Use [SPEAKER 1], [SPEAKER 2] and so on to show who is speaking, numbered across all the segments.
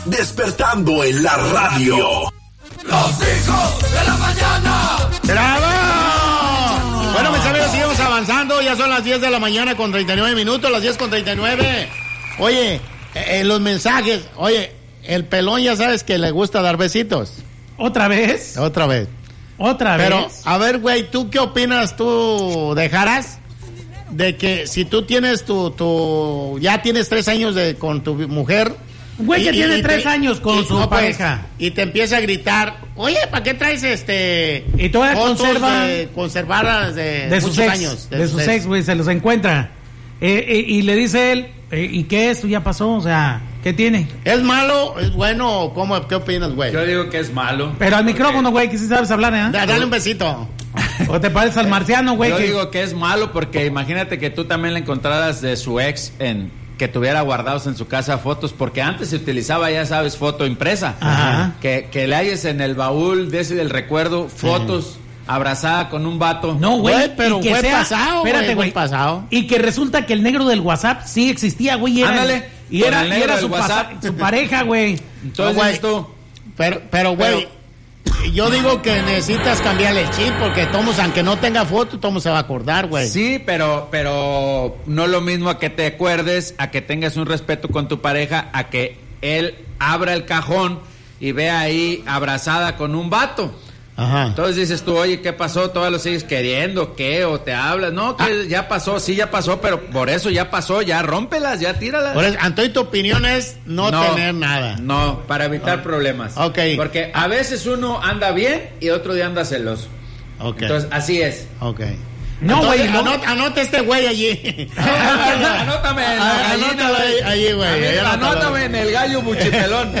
[SPEAKER 1] Despertando en la radio.
[SPEAKER 2] Los hijos de la mañana.
[SPEAKER 3] ¡Bravo! Bueno, mis amigos, seguimos avanzando. Ya son las 10 de la mañana con 39 minutos, las 10:39. Oye, los mensajes. Oye, el pelón ya sabes que le gusta dar besitos.
[SPEAKER 4] ¿Otra vez?
[SPEAKER 3] Otra vez. Pero, a ver, güey, ¿tú qué opinas? ¿Tú dejarás de que si tú tienes ya tienes 3 años con tu mujer?
[SPEAKER 4] Güey, que tiene 3 años con su pareja.
[SPEAKER 3] Y te empieza a gritar, oye, ¿para qué traes
[SPEAKER 4] y todavía
[SPEAKER 3] conservadas de
[SPEAKER 4] sus años? De sus ex, güey, se los encuentra. Y le dice él, ¿y qué es? ¿Ya pasó? O sea, ¿qué tiene?
[SPEAKER 3] ¿Es malo? ¿Es bueno? ¿Qué opinas, güey?
[SPEAKER 5] Yo digo que es malo.
[SPEAKER 4] Pero al micrófono, güey, que sí sabes hablar, ¿eh?
[SPEAKER 3] Dale un besito.
[SPEAKER 4] ¿O te pareces al marciano, güey?
[SPEAKER 5] Yo digo que es malo porque imagínate que tú también le encontraras de su ex que tuviera guardados en su casa fotos, porque antes se utilizaba, ya sabes, foto impresa.
[SPEAKER 4] Ajá.
[SPEAKER 5] Que le halles en el baúl de ese del recuerdo fotos abrazada con un vato.
[SPEAKER 4] No, güey,
[SPEAKER 3] pero fue pasado.
[SPEAKER 4] Espérate, güey.
[SPEAKER 3] Pasado.
[SPEAKER 4] Y que resulta que el negro del WhatsApp sí existía, güey.
[SPEAKER 5] Ándale.
[SPEAKER 4] Y era su pareja, güey.
[SPEAKER 5] Entonces,
[SPEAKER 3] no, güey, pero, güey, yo digo que necesitas cambiarle el chip, porque Tomos, aunque no tenga foto, Tomos se va a acordar, güey.
[SPEAKER 5] Sí, pero no lo mismo a que te acuerdes, a que tengas un respeto con tu pareja, a que él abra el cajón y vea ahí abrazada con un vato.
[SPEAKER 3] Ajá.
[SPEAKER 5] Entonces dices tú, oye, ¿qué pasó? ¿Todavía lo sigues queriendo? ¿Qué? ¿O te hablas? No, que ya pasó, sí, ya pasó, pero por eso ya pasó, ya rómpelas, ya tíralas.
[SPEAKER 3] Por eso, Antonio, tu opinión es no tener nada.
[SPEAKER 5] No, para evitar problemas.
[SPEAKER 3] Ok.
[SPEAKER 5] Porque a veces uno anda bien y otro día anda celoso.
[SPEAKER 3] Ok.
[SPEAKER 5] Entonces, así es.
[SPEAKER 3] Ok.
[SPEAKER 4] No, güey,
[SPEAKER 3] anota este güey allí.
[SPEAKER 5] Anótame en la gallina,
[SPEAKER 3] allí, güey.
[SPEAKER 5] Anótame en el gallo buchipelón.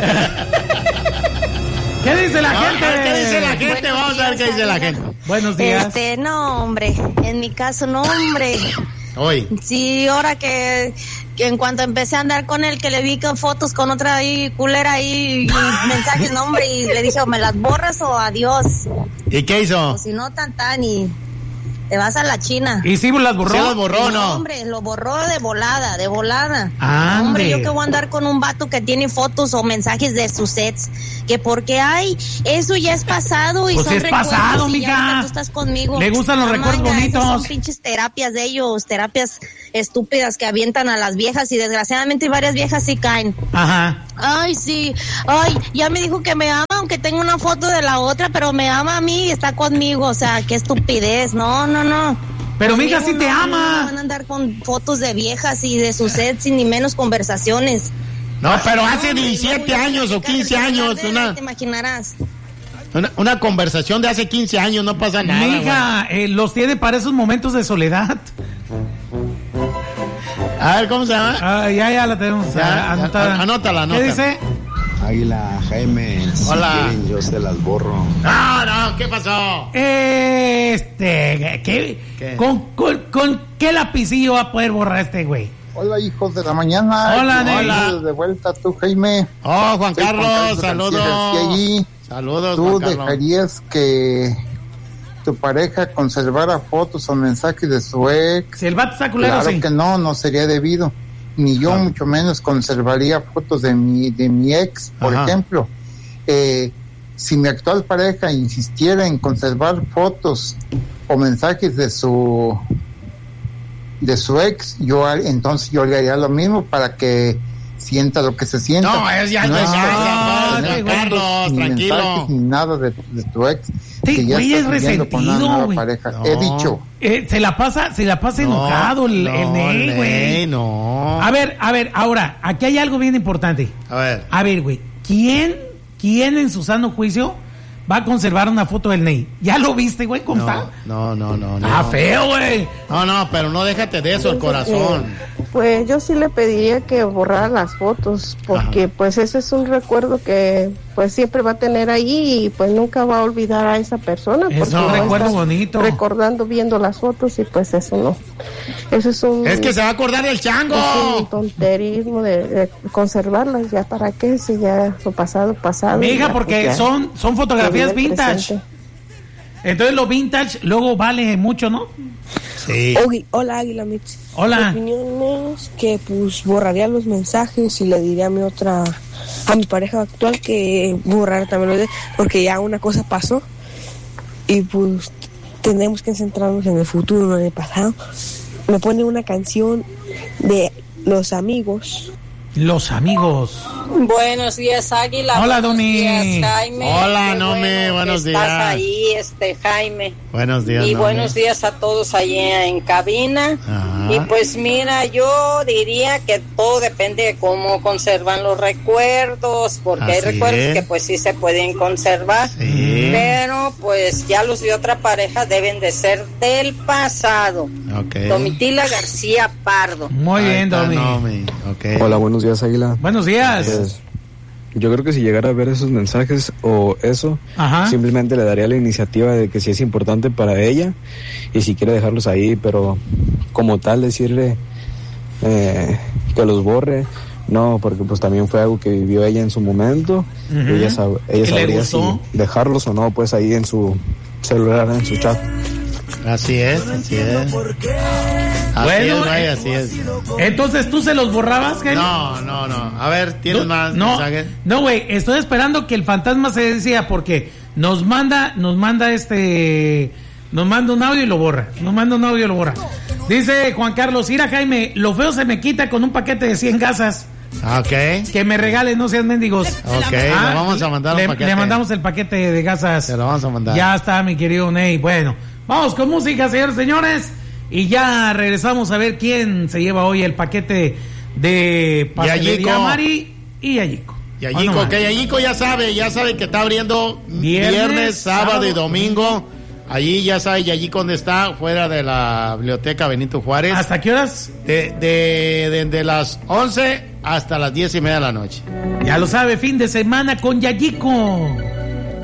[SPEAKER 4] ¿Qué dice la gente?
[SPEAKER 3] ¿Qué dice la gente? Vamos a ver qué dice la gente.
[SPEAKER 4] Buenos días.
[SPEAKER 6] No, hombre. En mi caso, no, hombre.
[SPEAKER 3] Hoy.
[SPEAKER 6] Sí, ahora que en cuanto empecé a andar con él, que le vi con fotos con otra ahí, culera ahí, y mensajes, no, hombre, y le dije, o me las borras o adiós.
[SPEAKER 3] ¿Y qué hizo?
[SPEAKER 6] O si no, y te vas a la China.
[SPEAKER 4] ¿Y si las borró?
[SPEAKER 3] ¿Sí las borró o no?
[SPEAKER 6] Hombre, lo borró de volada.
[SPEAKER 4] Ande.
[SPEAKER 6] Hombre, yo que voy a andar con un vato que tiene fotos o mensajes de sus sets, que porque eso ya es pasado y
[SPEAKER 4] pues
[SPEAKER 6] son
[SPEAKER 4] es pasado, mija.
[SPEAKER 6] Tú estás conmigo.
[SPEAKER 4] Le gustan los recuerdos bonitos.
[SPEAKER 6] Son pinches terapias de ellos, terapias estúpidas que avientan a las viejas y desgraciadamente varias viejas sí caen.
[SPEAKER 4] Ajá.
[SPEAKER 6] Ay, sí. Ay, ya me dijo que me ama, aunque tengo una foto de la otra, pero me ama a mí y está conmigo. O sea, qué estupidez. No.
[SPEAKER 4] Pero mija, sí te ama.
[SPEAKER 6] No van a andar con fotos de viejas y de sus sets y ni menos conversaciones.
[SPEAKER 3] No, pero hace 17 años o 15 años.
[SPEAKER 6] Te imaginarás.
[SPEAKER 3] Una conversación de hace 15 años, no pasa nada.
[SPEAKER 4] Mija, los tiene para esos momentos de soledad.
[SPEAKER 3] A ver, ¿cómo se llama?
[SPEAKER 4] Ya la tenemos.
[SPEAKER 3] Anótala.
[SPEAKER 4] ¿Qué dice?
[SPEAKER 7] Águila, Jaime,
[SPEAKER 3] hola.
[SPEAKER 7] Si quieren, yo se las borro.
[SPEAKER 3] No, ¿qué pasó?
[SPEAKER 4] ¿Qué? ¿Con qué lapicillo va a poder borrar este güey?
[SPEAKER 7] Hola, hijos de la mañana.
[SPEAKER 4] Hola.
[SPEAKER 7] De vuelta tú, Jaime.
[SPEAKER 3] Oh, Juan Carlos, saludos. Saludos,
[SPEAKER 7] ¿Tú
[SPEAKER 3] Juan Carlos.
[SPEAKER 7] dejarías que tu pareja conservara fotos o mensajes de su ex?
[SPEAKER 4] Si el vato está culero,
[SPEAKER 7] claro
[SPEAKER 4] sí.
[SPEAKER 7] que no sería debido. Ni yo mucho menos conservaría fotos de mi ex, por ejemplo. Si mi actual pareja insistiera en conservar fotos o mensajes de su ex, entonces yo le haría lo mismo para que sienta lo que se sienta.
[SPEAKER 3] No, Carlos,
[SPEAKER 7] ni
[SPEAKER 3] tranquilo.
[SPEAKER 7] Mensajes, ni nada de tu ex.
[SPEAKER 4] Sí, güey, es resentido, güey.
[SPEAKER 7] No. He dicho.
[SPEAKER 4] Se la pasa enojado el Ney, güey.
[SPEAKER 3] No.
[SPEAKER 4] A ver, ahora, aquí hay algo bien importante. A ver, güey, ¿quién en su sano juicio va a conservar una foto del Ney? ¿Ya lo viste, güey? ¿Cómo está?
[SPEAKER 3] No.
[SPEAKER 4] Ah, feo, güey.
[SPEAKER 3] No, pero no déjate de eso, el corazón.
[SPEAKER 8] Pues yo sí le pediría que borrara las fotos, porque pues ese es un recuerdo que pues siempre va a tener ahí y pues nunca va a olvidar a esa persona.
[SPEAKER 4] Es un recuerdo bonito.
[SPEAKER 8] Recordando, viendo las fotos y pues eso no. Eso es un...
[SPEAKER 3] Es que se va a acordar del chango.
[SPEAKER 8] Es un tonterismo de conservarlas, ya para qué, si ya lo pasado.
[SPEAKER 4] Mija, porque
[SPEAKER 8] pues,
[SPEAKER 4] son fotografías vintage. Entonces lo vintage luego vale mucho, ¿no?
[SPEAKER 3] Sí.
[SPEAKER 1] Hola, Águila Mix.
[SPEAKER 4] Hola.
[SPEAKER 1] Mi opinión es que pues borraría los mensajes y le diría a mi pareja actual que borrara también los porque ya una cosa pasó y pues tenemos que centrarnos en el futuro, no en el pasado. Me pone una canción de Los Amigos.
[SPEAKER 4] Los Amigos.
[SPEAKER 9] Buenos días, Águila.
[SPEAKER 4] Hola,
[SPEAKER 9] buenos
[SPEAKER 4] Doni.
[SPEAKER 9] días, Jaime.
[SPEAKER 3] Hola,
[SPEAKER 9] Qué
[SPEAKER 3] Nomi, buenos días.
[SPEAKER 9] Estás ahí, Jaime.
[SPEAKER 3] Buenos días,
[SPEAKER 9] Y
[SPEAKER 3] Nomi.
[SPEAKER 9] buenos días a todos allí en cabina.
[SPEAKER 3] Ajá.
[SPEAKER 9] Y pues mira, yo diría que todo depende de cómo conservan los recuerdos, porque hay
[SPEAKER 3] Así
[SPEAKER 9] recuerdos
[SPEAKER 3] es.
[SPEAKER 9] que pues sí se pueden conservar,
[SPEAKER 3] Sí.
[SPEAKER 9] pero pues ya los de otra pareja deben de ser del pasado.
[SPEAKER 3] Ok.
[SPEAKER 9] Domitila García Pardo.
[SPEAKER 4] Muy
[SPEAKER 3] Ahí
[SPEAKER 4] bien,
[SPEAKER 3] está,
[SPEAKER 4] Domi.
[SPEAKER 3] Nomi. Ok.
[SPEAKER 10] Hola, buenos días, Águila.
[SPEAKER 4] Buenos días.
[SPEAKER 10] Pues, yo creo que si llegara a ver esos mensajes o eso,
[SPEAKER 4] Ajá.
[SPEAKER 10] simplemente le daría la iniciativa de que si es importante para ella y si quiere dejarlos ahí, pero como tal decirle que los borre, no, porque pues también fue algo que vivió ella en su momento.
[SPEAKER 4] Ujú.
[SPEAKER 10] Ella
[SPEAKER 4] ¿Y le
[SPEAKER 10] sabría si
[SPEAKER 4] gustó?
[SPEAKER 10] dejarlos o no, pues ahí en su celular, en su chat.
[SPEAKER 3] Así es, así es. Así
[SPEAKER 4] Bueno,
[SPEAKER 3] es, vaya, así es.
[SPEAKER 4] Entonces, ¿tú se los borrabas, Jaime?
[SPEAKER 3] No. A ver, ¿tienes más mensajes?
[SPEAKER 4] No, güey, estoy esperando que el fantasma se decía porque nos manda un audio y lo borra. Dice Juan Carlos, mira, Jaime, lo feo se me quita con un paquete de 100 gasas.
[SPEAKER 3] Ok.
[SPEAKER 4] Que me regalen, no sean mendigos.
[SPEAKER 3] Ok, le vamos a mandar un paquete.
[SPEAKER 4] Le mandamos el paquete de gasas.
[SPEAKER 3] Se lo vamos a mandar.
[SPEAKER 4] Ya está, mi querido Ney. Bueno, vamos con música, señores. Y ya regresamos a ver quién se lleva hoy el paquete de Pastelería Mari y Yayiko.
[SPEAKER 3] Yayiko, que Yayiko ya sabe que está abriendo viernes, sábado y domingo. Allí ya sabe Yayiko dónde está, fuera de la biblioteca Benito Juárez.
[SPEAKER 4] ¿Hasta qué horas?
[SPEAKER 3] De las 11 hasta las 10:30 de la noche.
[SPEAKER 4] Ya lo sabe, fin de semana con Yayiko.